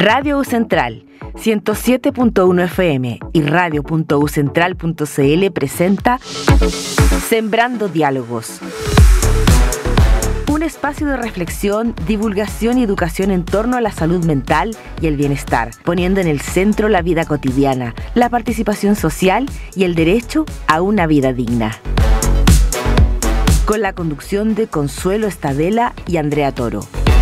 Radio U Central 107.1 FM y radio.ucentral.cl presenta Sembrando Diálogos. Un espacio de reflexión, divulgación y educación en torno a la salud mental y el bienestar, poniendo en el centro la vida cotidiana, la participación social y el derecho a una vida digna. Con la conducción de Consuelo Estadela y Andrea Toro.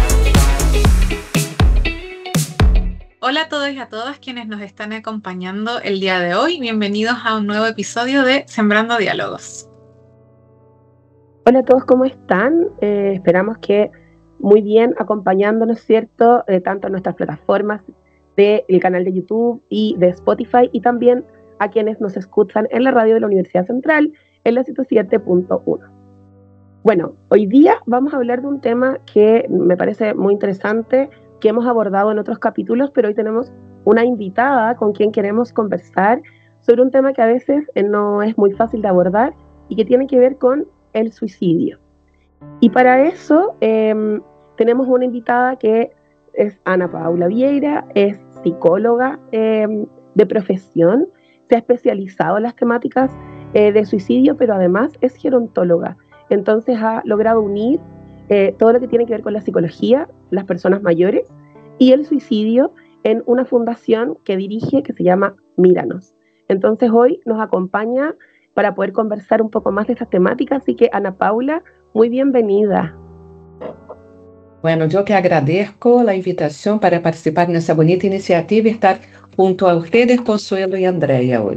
Hola a todos y a todas quienes nos están acompañando el día de hoy. Bienvenidos a un nuevo episodio de Sembrando Diálogos. Hola a todos, ¿cómo están? Esperamos que muy bien, acompañándonos, ¿cierto? Tanto en nuestras plataformas del canal de YouTube y de Spotify, y también a quienes nos escuchan en la radio de la Universidad Central, en la 107.1. Bueno, hoy día vamos a hablar de un tema que me parece muy interesante, que hemos abordado en otros capítulos, pero hoy tenemos una invitada con quien queremos conversar sobre un tema que a veces no es muy fácil de abordar y que tiene que ver con el suicidio. Y para eso tenemos una invitada que es Ana Paula Vieira, es psicóloga de profesión, se ha especializado en las temáticas de suicidio, pero además es gerontóloga. Entonces ha logrado unir todo lo que tiene que ver con la psicología, las personas mayores y el suicidio en una fundación que dirige, que se llama Míranos. Entonces hoy nos acompaña para poder conversar un poco más de estas temáticas, así que Ana Paula, muy bienvenida. Bueno, yo que agradezco la invitación para participar en esta bonita iniciativa y estar junto a ustedes, Consuelo y Andrea, hoy.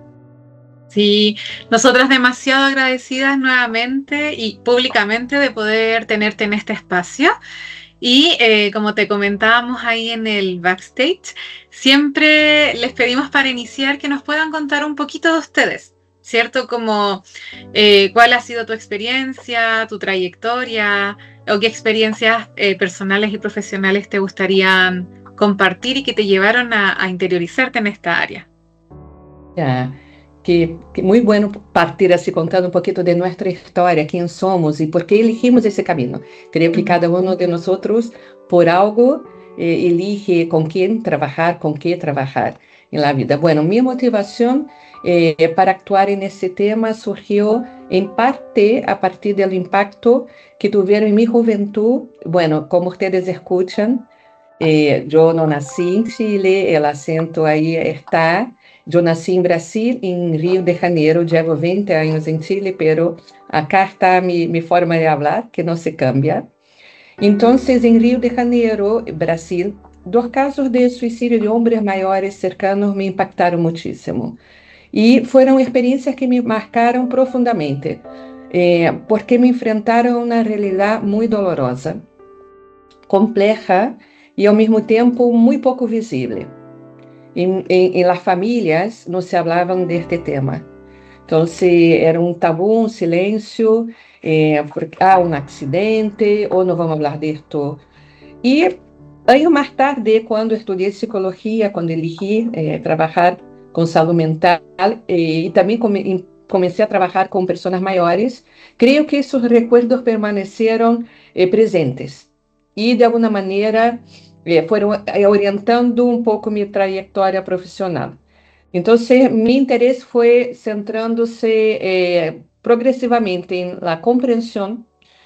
Sí, nosotras demasiado agradecidas nuevamente y públicamente de poder tenerte en este espacio. Y como te comentábamos ahí en el backstage, siempre les pedimos para iniciar que nos puedan contar un poquito de ustedes, ¿cierto? Como cuál ha sido tu experiencia, tu trayectoria, o qué experiencias personales y profesionales te gustarían compartir y que te llevaron a interiorizarte en esta área. Yeah. Que muy bueno partir así contando un poquito de nuestra historia, quién somos y por qué elegimos ese camino. Creo que cada uno de nosotros por algo elige con quién trabajar, con qué trabajar en la vida. Bueno, mi motivación para actuar en ese tema surgió en parte a partir del impacto que tuvieron en mi juventud. Bueno, como ustedes escuchan, yo no nací en Chile, el acento ahí está. Yo nací en Brasil, en Río de Janeiro, llevo 20 años en Chile, pero acá está mi forma de hablar, que no se cambia. Entonces, en Río de Janeiro, Brasil, 2 casos de suicidio de hombres mayores cercanos me impactaron muchísimo. Y fueron experiencias que me marcaron profundamente, porque me enfrentaron a una realidad muy dolorosa, compleja y al mismo tiempo muy poco visible. En las familias no se hablaban de este tema. Entonces era un tabú, un silencio, porque un accidente, o no vamos a hablar de esto. Y años más tarde, cuando estudié psicología, cuando elegí trabajar con salud mental y también comencé a trabajar con personas mayores, creo que esos recuerdos permanecieron presentes y de alguna manera fueron orientando un poco mi trayectoria profesional. Entonces, mi interés fue centrándose progresivamente en la comprensión,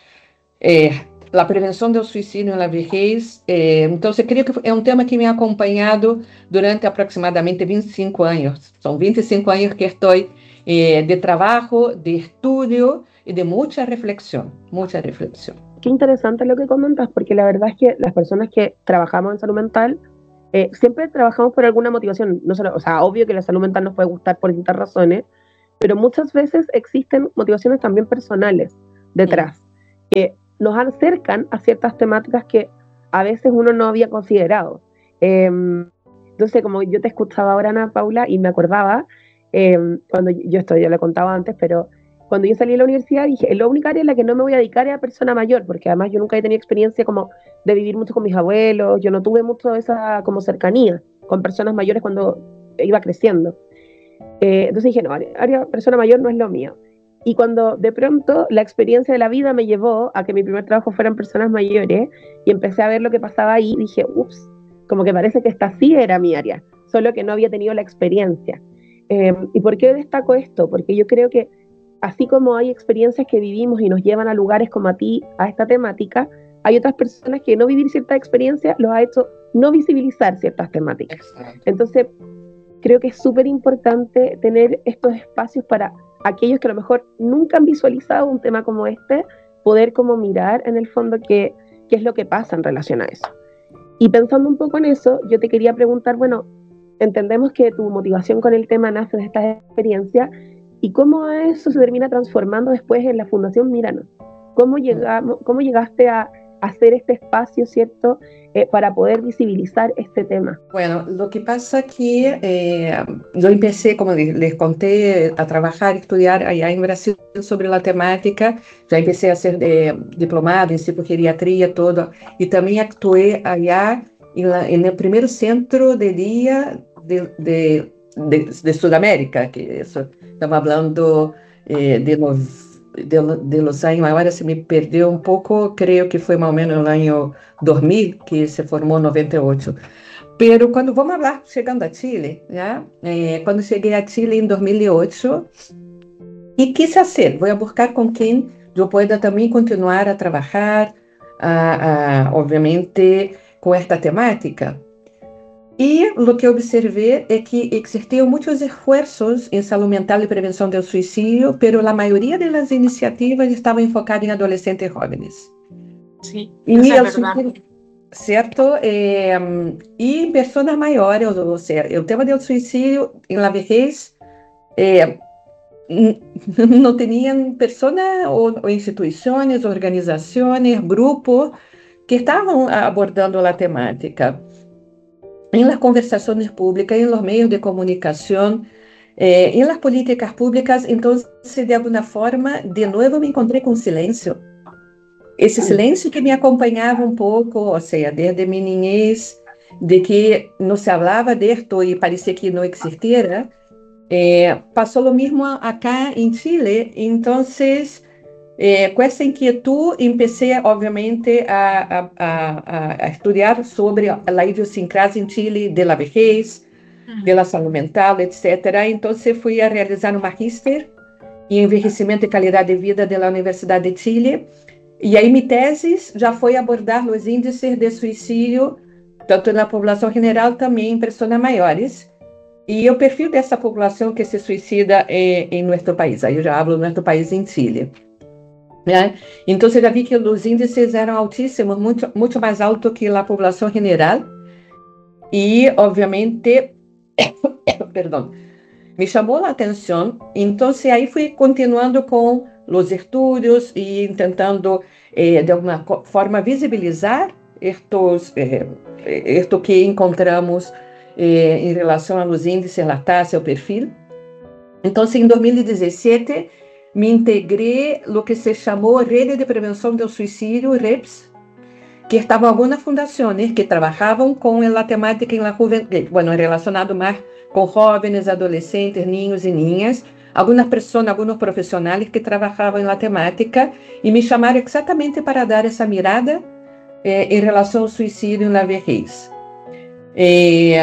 la prevención del suicidio en la vejez. Entonces, creo que es un tema que me ha acompañado durante aproximadamente 25 años. Son 25 años que estoy de trabajo, de estudio y de mucha reflexión, mucha reflexión. Qué interesante lo que comentas, porque la verdad es que las personas que trabajamos en salud mental siempre trabajamos por alguna motivación. No solo, o sea, obvio que la salud mental nos puede gustar por distintas razones, pero muchas veces existen motivaciones también personales detrás, que nos acercan a ciertas temáticas que a veces uno no había considerado. Entonces, como yo te escuchaba ahora, Ana Paula, y me acordaba, cuando ya lo contaba antes, pero cuando yo salí de la universidad dije, la única área en la que no me voy a dedicar es a persona mayor, porque además yo nunca he tenido experiencia como de vivir mucho con mis abuelos, yo no tuve mucho esa como cercanía con personas mayores cuando iba creciendo. Entonces dije, no, área persona mayor no es lo mío. Y cuando de pronto la experiencia de la vida me llevó a que mi primer trabajo fueran personas mayores y empecé a ver lo que pasaba ahí, dije, ups, como que parece que esta sí era mi área, solo que no había tenido la experiencia. ¿Y por qué destaco esto? Porque yo creo que así como hay experiencias que vivimos y nos llevan a lugares como a ti, a esta temática, hay otras personas que no vivir cierta experiencia los ha hecho no visibilizar ciertas temáticas. Entonces, creo que es súper importante tener estos espacios para aquellos que a lo mejor nunca han visualizado un tema como este, poder como mirar en el fondo qué es lo que pasa en relación a eso. Y pensando un poco en eso, yo te quería preguntar, bueno, entendemos que tu motivación con el tema nace de estas experiencias, ¿y cómo eso se termina transformando después en la Fundación Míranos? ¿Cómo llegaste a hacer este espacio, ¿cierto?, para poder visibilizar este tema? Bueno, lo que pasa que yo empecé, como les conté, a trabajar, estudiar allá en Brasil sobre la temática. Ya empecé a ser diplomado en psicogeriatría, todo, y también actué allá en el primer centro de día de Sudamérica, que eso, estamos hablando de los años, ahora se me perdió un poco, creo que fue más o menos el año 2000, que se formó en 98. Pero cuando vamos a hablar, llegando a Chile, ¿ya? Cuando llegué a Chile en 2008, y quise hacer, voy a buscar con quien yo pueda también continuar a trabajar, obviamente, con esta temática. Y lo que observé es que existían muchos esfuerzos en salud mental y prevención del suicidio, pero la mayoría de las iniciativas estaban enfocadas en adolescentes jóvenes. Sí, Y eso es el verdad. suicidio, ¿cierto? Y personas mayores, o sea, el tema del suicidio en la vejez, no tenían personas o instituciones, organizaciones, grupos que estaban abordando la temática. En las conversaciones públicas, en los medios de comunicación, en las políticas públicas. Entonces, de alguna forma, de nuevo me encontré con silencio. Ese silencio que me acompañaba un poco, o sea, desde mi niñez, de que no se hablaba de esto y parecía que no existiera, pasó lo mismo acá en Chile. Entonces, con essa inquietud, empecé, obviamente, a estudiar sobre a idiosincrasia em Chile de la vejez, de la salud mental, etc. Entonces, fui a realizar um magíster em envelhecimento e qualidade de vida da Universidade de Chile. E aí, minha tese já foi abordar os índices de suicídio, tanto na população general, também em pessoas maiores. E o perfil dessa população que se suicida em nosso país. Aí eu já hablo do nosso país em Chile. Então, eu já vi que os índices eram altíssimos, muito mais altos que a população general. E, obviamente, perdão, me chamou a atenção. Então, aí fui continuando com os estudos e tentando, de alguma forma, visibilizar isto que encontramos em relação aos índices, a taxa, o perfil. Então, em 2017, me integré lo que se chamou Rede de Prevenção do Suicídio, REPS, que estavam algumas fundações que trabalhavam com a temática relacionado mais com jovens, adolescentes, niños e niñas, algumas pessoas, alguns profissionais que trabalhavam na temática e me chamaram exatamente para dar essa mirada em relação ao suicídio na vejez. E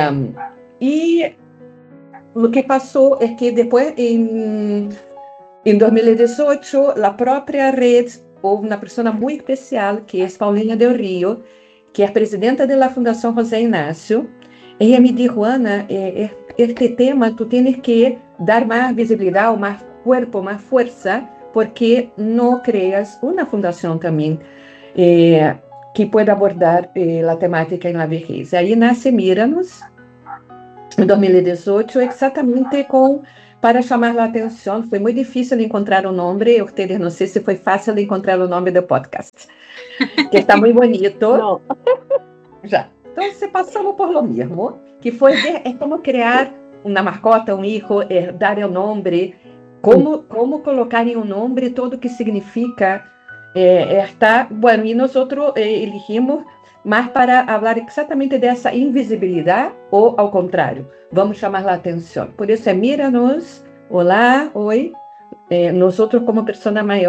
o que passou é que depois, em 2018, a própria rede, houve uma pessoa muito especial, que é Paulina Del Rio, que é a presidenta da Fundação José Inácio. Ela me disse: Ana, este tema tu tienes que dar mais visibilidade, mais corpo, mais força, porque não crias uma fundação também que pueda abordar a temática na vejez. Aí nasce Míranos, em 2018, exatamente para chamar a atenção. Foi muito difícil encontrar o nome. Ustedes não sei se foi fácil encontrar o nome do podcast, que está muito bonito. No. Já. Então, passamos por lo mesmo, que foi como criar uma mascota, um hijo, dar o nome, como colocar em um nome todo o que significa estar. Bueno, e nós elegimos mais para falar exatamente dessa invisibilidade, ou ao contrário, vamos chamar a atenção. Por isso Míranos, olá, oi, nós como pessoa maior,